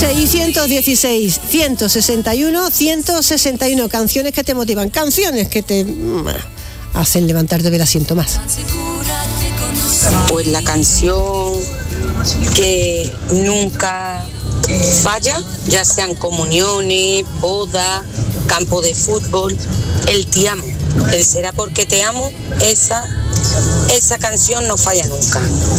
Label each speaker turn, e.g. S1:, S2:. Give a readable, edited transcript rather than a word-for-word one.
S1: 616-161-161, canciones que te motivan, canciones que te hacen levantarte del asiento más.
S2: Pues la canción que nunca falla, ya sean comuniones, bodas, campo de fútbol, el te amo, el será porque te amo, esa canción no falla nunca.